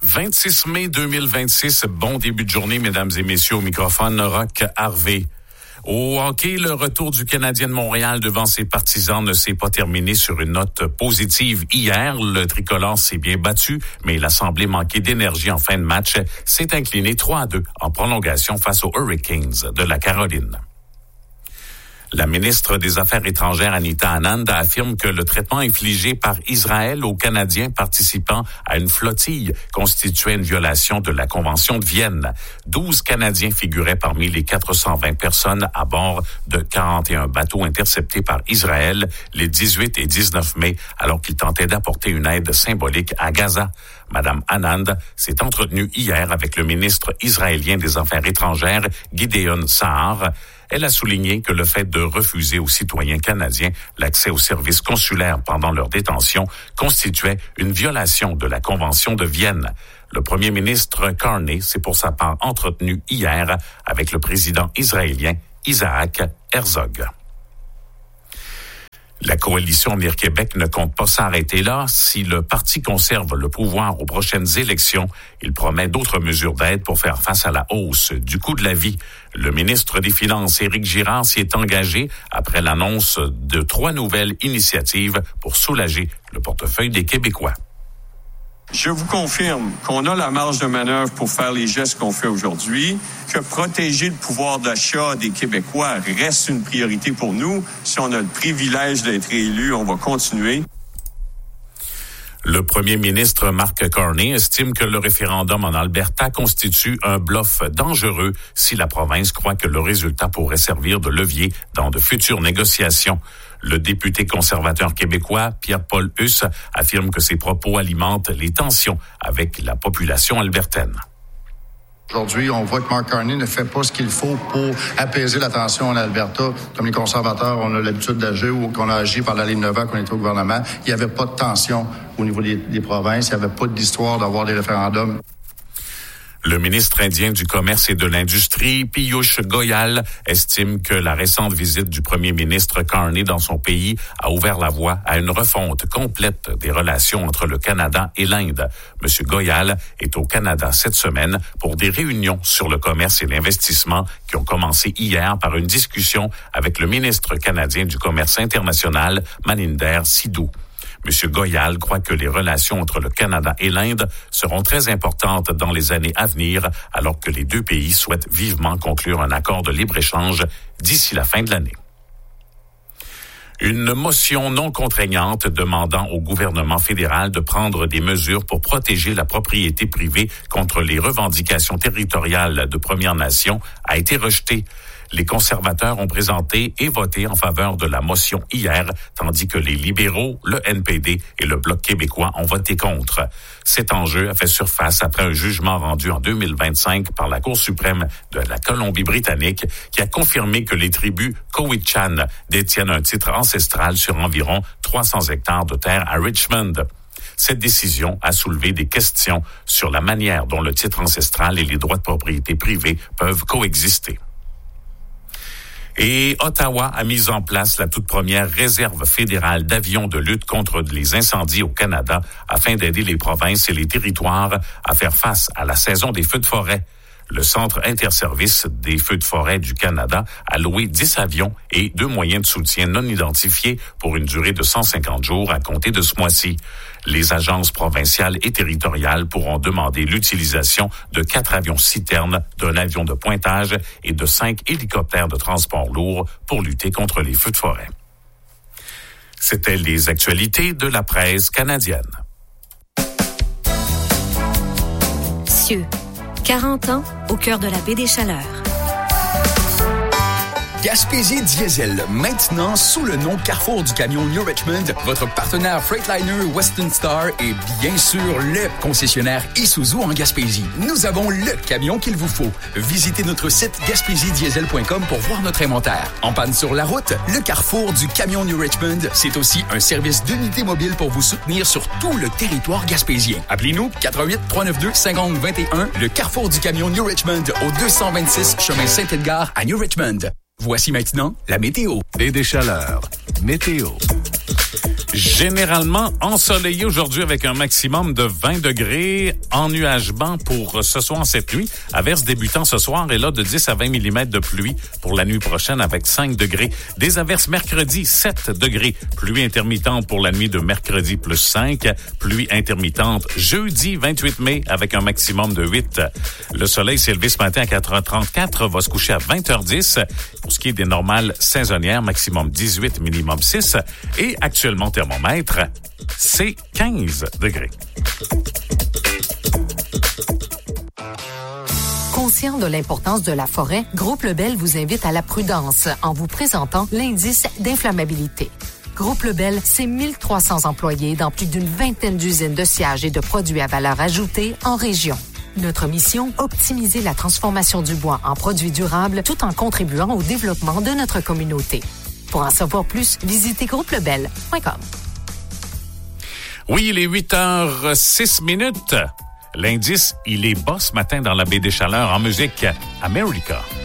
26 mai 2026, bon début de journée, mesdames et messieurs, au microphone, Roch Harvey. Au hockey, le retour du Canadien de Montréal devant ses partisans ne s'est pas terminé sur une note positive. Hier, le tricolore s'est bien battu, mais il a semblé manquer d'énergie en fin de match. S'est incliné 3-2 en prolongation face aux Hurricanes de la Caroline. La ministre des Affaires étrangères, Anita Anand, affirme que le traitement infligé par Israël aux Canadiens participant à une flottille constituait une violation de la Convention de Vienne. 12 Canadiens figuraient parmi les 420 personnes à bord de 41 bateaux interceptés par Israël les 18 et 19 mai, alors qu'ils tentaient d'apporter une aide symbolique à Gaza. Madame Anand s'est entretenue hier avec le ministre israélien des Affaires étrangères, Gideon Sa'ar. Elle a souligné que le fait de refuser aux citoyens canadiens l'accès aux services consulaires pendant leur détention constituait une violation de la Convention de Vienne. Le premier ministre Carney s'est pour sa part entretenu hier avec le président israélien Isaac Herzog. La coalition Avenir Québec ne compte pas s'arrêter là. Si le parti conserve le pouvoir aux prochaines élections, il promet d'autres mesures d'aide pour faire face à la hausse du coût de la vie. Le ministre des Finances, Éric Girard, s'y est engagé après l'annonce de 3 nouvelles initiatives pour soulager le portefeuille des Québécois. Je vous confirme qu'on a la marge de manœuvre pour faire les gestes qu'on fait aujourd'hui, que protéger le pouvoir d'achat des Québécois reste une priorité pour nous. Si on a le privilège d'être élu, on va continuer. Le premier ministre Mark Carney estime que le référendum en Alberta constitue un bluff dangereux si la province croit que le résultat pourrait servir de levier dans de futures négociations. Le député conservateur québécois, Pierre-Paul Huss, affirme que ses propos alimentent les tensions avec la population albertaine. Aujourd'hui, on voit que Mark Carney ne fait pas ce qu'il faut pour apaiser la tension en Alberta. Comme les conservateurs, on a l'habitude d'agir ou qu'on a agi pendant les 9 ans qu'on était au gouvernement. Il n'y avait pas de tension au niveau des provinces. Il n'y avait pas d'histoire d'avoir des référendums. Le ministre indien du Commerce et de l'Industrie, Piyush Goyal, estime que la récente visite du premier ministre Carney dans son pays a ouvert la voie à une refonte complète des relations entre le Canada et l'Inde. Monsieur Goyal est au Canada cette semaine pour des réunions sur le commerce et l'investissement qui ont commencé hier par une discussion avec le ministre canadien du Commerce international, Maninder Sidhu. M. Goyal croit que les relations entre le Canada et l'Inde seront très importantes dans les années à venir, alors que les deux pays souhaitent vivement conclure un accord de libre-échange d'ici la fin de l'année. Une motion non contraignante demandant au gouvernement fédéral de prendre des mesures pour protéger la propriété privée contre les revendications territoriales de Premières Nations a été rejetée. Les conservateurs ont présenté et voté en faveur de la motion hier, tandis que les libéraux, le NPD et le Bloc québécois ont voté contre. Cet enjeu a fait surface après un jugement rendu en 2025 par la Cour suprême de la Colombie-Britannique qui a confirmé que les tribus Cowichan détiennent un titre ancestral sur environ 300 hectares de terre à Richmond. Cette décision a soulevé des questions sur la manière dont le titre ancestral et les droits de propriété privée peuvent coexister. Et Ottawa a mis en place la toute première réserve fédérale d'avions de lutte contre les incendies au Canada afin d'aider les provinces et les territoires à faire face à la saison des feux de forêt. Le Centre interservice des feux de forêt du Canada a loué 10 avions et 2 moyens de soutien non identifiés pour une durée de 150 jours à compter de ce mois-ci. Les agences provinciales et territoriales pourront demander l'utilisation de 4 avions citernes, d'un avion de pointage et de 5 hélicoptères de transport lourd pour lutter contre les feux de forêt. C'était les actualités de la presse canadienne. Cieux. 40 ans au cœur de la baie des Chaleurs. Gaspésie Diesel, maintenant sous le nom Carrefour du camion New Richmond, votre partenaire Freightliner Western Star et bien sûr le concessionnaire Isuzu en Gaspésie. Nous avons le camion qu'il vous faut. Visitez notre site gaspésiediesel.com pour voir notre inventaire. En panne sur la route, le Carrefour du camion New Richmond, c'est aussi un service d'unité mobile pour vous soutenir sur tout le territoire gaspésien. Appelez-nous 88 392 50 21, le Carrefour du camion New Richmond au 226 chemin Saint-Edgar à New Richmond. Voici maintenant la météo. Baie des Chaleurs. Météo. Généralement ensoleillé aujourd'hui avec un maximum de 20 degrés, ennuagement pour ce soir, cette nuit. Averses débutant ce soir et là de 10 à 20 mm de pluie pour la nuit prochaine avec 5 degrés. Des averses mercredi, 7 degrés. Pluie intermittente pour la nuit de mercredi, plus 5. Pluie intermittente jeudi 28 mai avec un maximum de 8. Le soleil s'est levé ce matin à 4h34, va se coucher à 20h10. Pour ce qui est des normales saisonnières, maximum 18, minimum 6. Et actuellement, thermomètre, c'est 15 degrés. Conscient de l'importance de la forêt, Groupe Lebel vous invite à la prudence en vous présentant l'indice d'inflammabilité. Groupe Lebel, c'est 1300 employés dans plus d'une vingtaine d'usines de sciage et de produits à valeur ajoutée en région. Notre mission, optimiser la transformation du bois en produits durables tout en contribuant au développement de notre communauté. Pour en savoir plus, visitez groupelebel.com. Oui, il est 8h06. L'indice, il est bas ce matin dans la baie des Chaleurs en musique America.